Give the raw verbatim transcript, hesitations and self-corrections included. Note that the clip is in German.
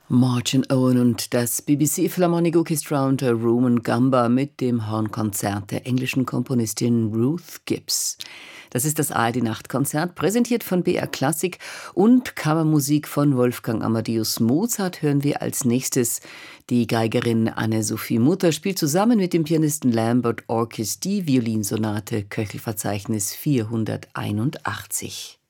Martin Owen und das B B C Philharmonic Orchestra unter Roman Gamba mit dem Hornkonzert der englischen Komponistin Ruth Gibbs. Das ist das A R D-Nachtkonzert, präsentiert von B R Klassik und Kammermusik von Wolfgang Amadeus Mozart hören wir als nächstes. Die Geigerin Anne-Sophie Mutter spielt zusammen mit dem Pianisten Lambert Orkes die Violinsonate Köchelverzeichnis vierhunderteinundachtzig.